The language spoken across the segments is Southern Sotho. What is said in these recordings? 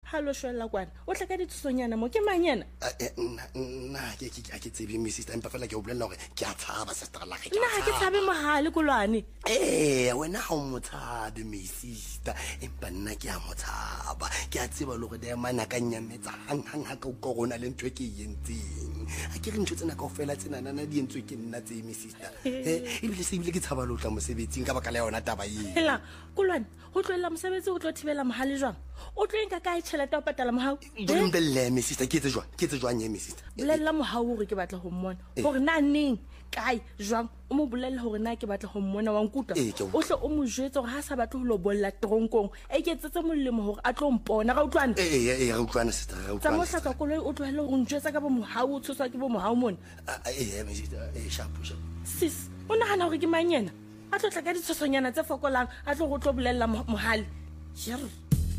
Halo shwella kwana. O tla ka ditsosonyana mo ke manyana. Nna ke tsebe me sister empa fela ke o bolella hore ke a tshaba sister la ke. Nna ha ke tshabe mohale kolwane. Wena ha o motshabe me sister empa nna ke a motsaba. Ke a tseba le gore da mana ka nyametsa hang ha ka o rona le ntwe ke yentseng. A ke re ntwe tsena kaofela tsena nana di entswe ke nna tse me sister. Ebile se ibile ke tshaba lo tla mosebetsing ka baka la yona taba eng. Hela kolwane ho tlohela mosebetsi o tlo thibela mohale jwang? O tlo nka kae tšhelete o patala mohau? Mbelle me sister ke tse jwang ye me sister. Bolella mohau hore ke batla ho mmona. Hore na neng kae jwang o mo bolella hore na ke batla ho mmona wa nkutlwa. O hle o mo jwetse hore ha sa batle ho lo bolla tronkong. E ke etsetse molemo hore a tlo mpona ra utlwana. Ra utlwana sister ra utlwana. Tsa mo hlatsa koloi o tlohelle ho njwetsa ka bo mohau o tshoswa ke bo mohau mona. Me sister sharp. Sis o nahana hore ke manyena a tlo tla ka ditshosonyana tse fokolang a tlo go tlo bolella mohale. Jere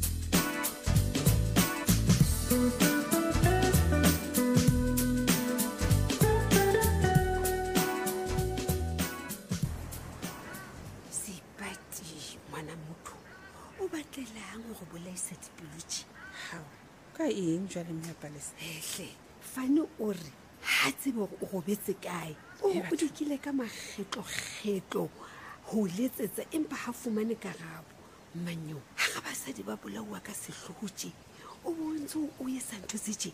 Mwana motho o batlelang go bolaisa dipilotši hao ka eng jwale Mmapalesa hle Fane o re ha tsebe go go betse kae o dikile ka makgetlo ho letsetsa empa ha fumane karabo manyo ha basadi ba bolawa ka sehlootše o bontse o yesa ntho tse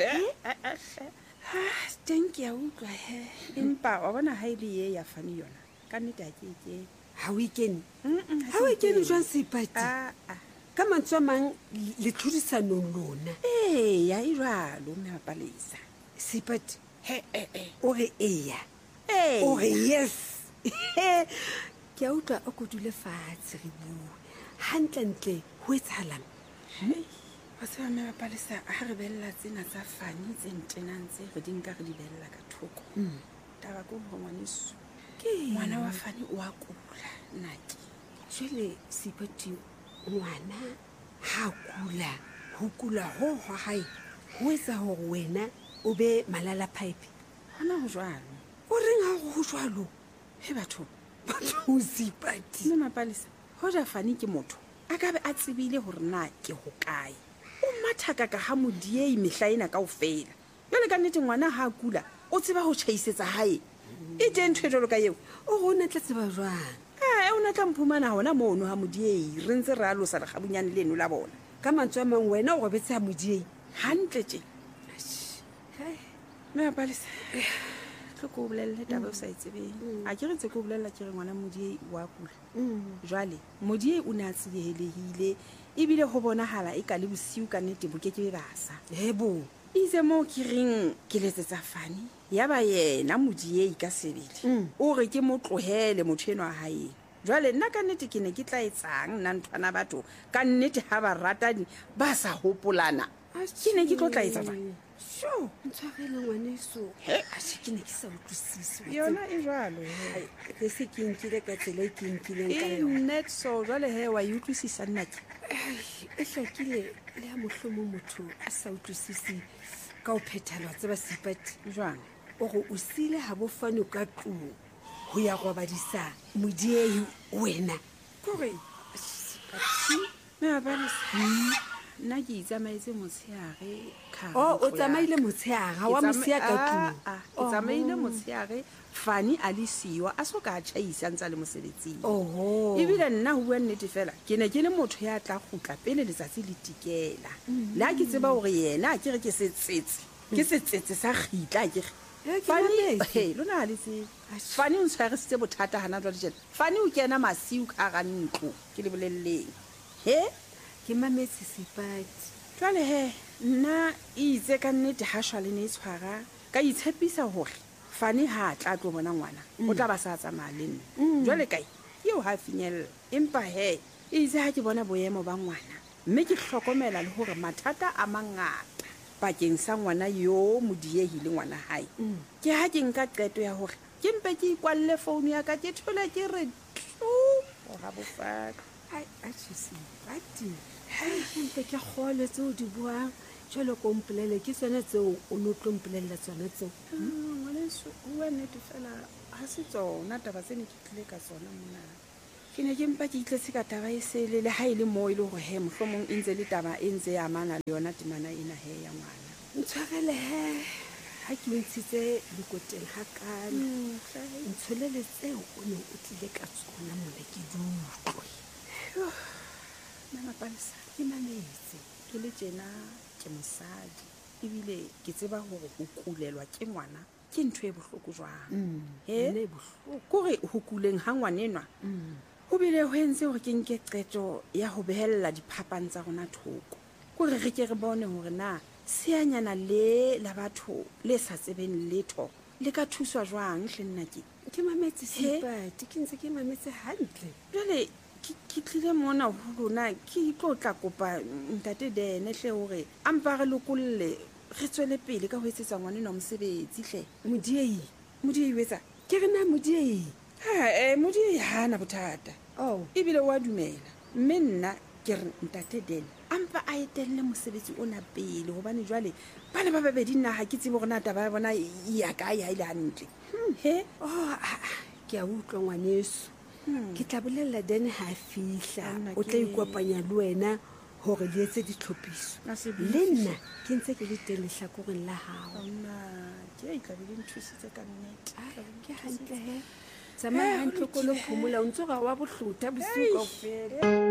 teng ke a utlwa he empa wa bona ha ile ye ya Fane yona ka nnete a ke ha o ikene jwang Seipati ka mantswe a mang le tlhodisanong lona ya e jwalo Mmapalesa Seipati o re o re yes ke a utlwa o kodule fatshe re bue hantlentle ho etsahalang wa tseba Mmapalesa ha re bella tsena tsa Fane tse ntenang tse re di nka re di bella ka thoko taba ko ho ngwaneso ngwana wa Fane o a kula nnake jwale Seipati ngwana ha kula ho kula ho hae ho etsa hore wena o be malala pipe hona ho jwalo o reng ha go jwalo he batho o Seipati Mmapalesa ho ja Fane ke motho a ka be a tsebile hore na ke ho kae o mathaka ka ha modiei mehlaena kaofela jwale ka nnete ngwana ha kula o tseba ho tshaisetsa hae e teng ntho jalo ka eo o gona tla tseba jwang o na tla mphumana hona mono ha modiei re ntse re a losa le gabunyane leno la bona ka mantswe a mang wena o go betse ha modiei hantle tje Mmapalesa tlo ko bolelle taba o sa itsebeng a ke re tse ko bolella ke re ngwana modiei wa kula jwale modiei o ne a tsielehile ebile ho bonahala e ka le bosiu ka nnete bo ke be basa hebo itse mo ke reng ke letsetsa Fane ya ba yena modiei ka sebele o re ke mo tlohele motho eno a hae jwale nna ka nnete ke ne ke tla etsang nna nthwana batho ka nnete ha ba ratani ba sa hopolana ke ne ke tlo tla etsa jwang sho ntshwarele ngwaneso a se ke ne ke sa utlwisise yona e jwalo ke se ke nkile ka tsela e ke nkileng ka yona net so jwale he wa e utlwisisa nna ke e hlakile le ha mohlomo motho a sa utlwisise ka o phethalwa tseba Seipati jwang o go o sile ha bo Fane ka tlung ho ya go badisa modiei wena kore Seipati Mmapalesa nna ke itsamaetse motsheare o tsamaile motsheare ha wa mosia ka tlung ke tsamaile motsheare Fane a le siwa a so ka tšhaisa ntse le mosebetsing ebile nna ho bua nnete fela ke ne ke le motho ya tla gutla pele letsatsi le tikela le ha ke tseba hore yena a ke re ke setsetse sa gitla ke Fane lona ha le tse Fane o tshwarisitse bothata hana jwa dijela Fane o kena masiu ka ga ntlo ke le bolelleng ke mametse Seipati jwale nna itse ka nnete ha shwa le ne tshwara ka itshepisa hore Fane ha tla tlo bona ngwana o tla ba sa tsamaya le nna jwale kae eo ha finyella empa itse ha ke bona boemo ba ngwana mme ke hlokomela le hore mathata a mangata bakeng sa ngwana yo modiehile ngwana hae ke ha ke nka qeto ya hore ke mpe ke ikwalle phone ya ka ke thola ke re o ha bofaka a Seipati mpe ke kgole tseo di buang jwale ko mpolele ke tsone tseo o no tlo mpolelela tsone tseo ngwaneso bua nnete fela ha se tsona taba tse ne ke tlile ka tsona mona ke ne ke mpa ke itletse ka taba e sele le ha e le moo e le gore he mohlomong e ntse le taba e ntse ya amana le yona temana ena he ya ngwana. ntshwarele he ha ke o ntshitse lekoteng ga kana ntsholele tseo o ne o tlile ka tsona mona ke dutlwe Mamapalesa ke mametse ke le tjena ke mosadi ebile ke tseba gore go kulelwa ke ngwana ke ntho e bohloko jwang ne bohloko kore ho kuleng ha ngwanenwa ho bile ho entse gore ke nke qeto ya ho behella diphapang tsa rona thoko kore re ke re bone hore na seanyana le la batho le sa tsebeng letho le ka thuswa jwang hle nna ke mametse sepati ke ntse ke mametse hantle jwale ke tlile mona ho lona ke tlo tla kopa ntate Dene hle hore a mpa re lokolle re tswele pele ka ho etsetsa ngwanenwa mosebetsi hle modiei wetsa ke re na modiei modiei hana bothata ebile wa dumela mme nna ke re ntate Dene a mpa a etelle mosebetsi ona pele hobane jwale bana ba babedi nna ha ke tsebe gore na taba ya bona ya ka ya ile hantle ke a utlwa ngwaneso ke tla bolella Dene ha fihla o tla ikopanya le wena hore le etse ditlhophiso le nna ke ntse ke le teng lehlakoreng la hao ke tla be le nthusitse ka nnete ke hantle he tsamaya hantle ko lo phomola o ntse ga wa bohlotha bosiu kaofela